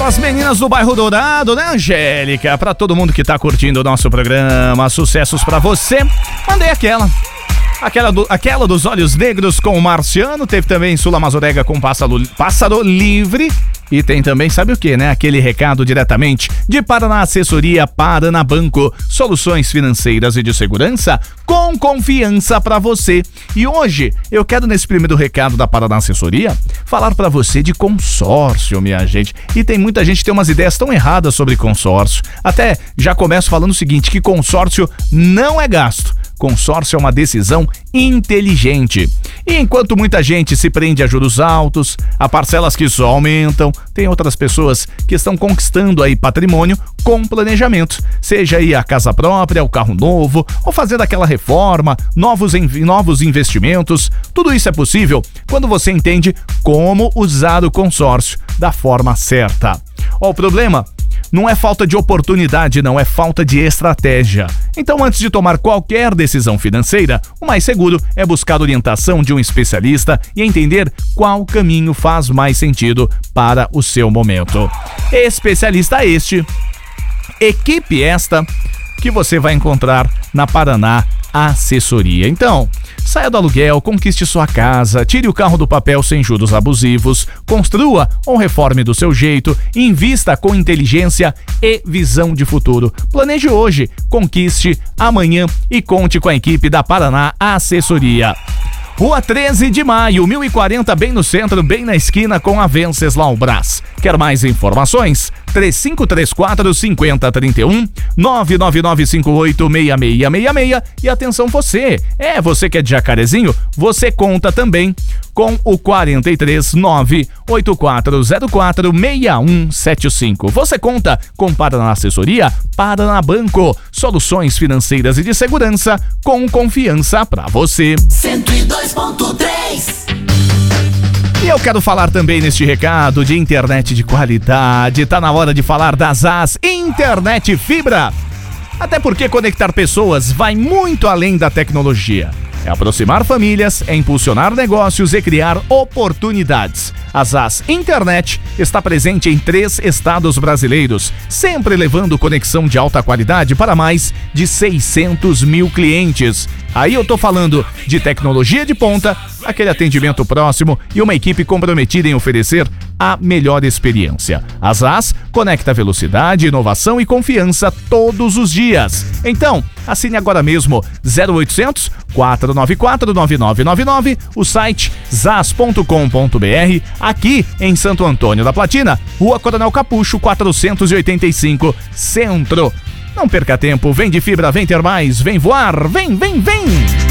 As meninas do bairro Dourado, né, Angélica? Pra todo mundo que tá curtindo o nosso programa, sucessos pra você. Mandei aquela dos Olhos Negros com o Marciano. Teve também Sula Mazorega com Pássaro Livre. E tem também, sabe o que, né? Aquele recado diretamente de Paraná Assessoria Paraná Banco. Soluções financeiras e de segurança com confiança pra você. E hoje eu quero, nesse primeiro recado da Paraná Assessoria, falar pra você de consórcio, minha gente. E tem muita gente que tem umas ideias tão erradas sobre consórcio. Até já começo falando o seguinte, que consórcio não é gasto. Consórcio é uma decisão inteligente. E enquanto muita gente se prende a juros altos, a parcelas que só aumentam, tem outras pessoas que estão conquistando aí patrimônio com planejamento. Seja aí a casa própria, o carro novo, ou fazendo aquela reforma, novos investimentos. Tudo isso é possível quando você entende como usar o consórcio da forma certa. O problema não é falta de oportunidade, não, é falta de estratégia. Então, antes de tomar qualquer decisão financeira, o mais seguro é buscar a orientação de um especialista e entender qual caminho faz mais sentido para o seu momento. Especialista equipe esta que você vai encontrar na Paraná Assessoria. Então, saia do aluguel, conquiste sua casa, tire o carro do papel sem juros abusivos, construa ou reforme do seu jeito, invista com inteligência e visão de futuro. Planeje hoje, conquiste amanhã e conte com a equipe da Paraná Assessoria. Rua 13 de Maio, 1040, bem no centro, bem na esquina com a Venceslau Brás. Quer mais informações? 3534-5031, 99958-6666. E atenção você que é de Jacarezinho, você conta também com o 439-8404-6175. Você conta com Paraná Assessoria, Paraná Banco, soluções financeiras e de segurança com confiança pra você. 102.3. E eu quero falar também neste recado de internet de qualidade. Tá na hora de falar da ZAS Internet Fibra. Até porque conectar pessoas vai muito além da tecnologia. É aproximar famílias, é impulsionar negócios e criar oportunidades. A ZAS Internet está presente em 3 estados brasileiros, sempre levando conexão de alta qualidade para mais de 600 mil clientes. Aí eu tô falando de tecnologia de ponta, aquele atendimento próximo e uma equipe comprometida em oferecer a melhor experiência. A ZAS conecta velocidade, inovação e confiança todos os dias. Então, assine agora mesmo 0800 494 9999, o site zas.com.br, aqui em Santo Antônio da Platina, Rua Coronel Capucho 485, Centro. Não perca tempo, vem de fibra, vem ter mais, vem voar, vem!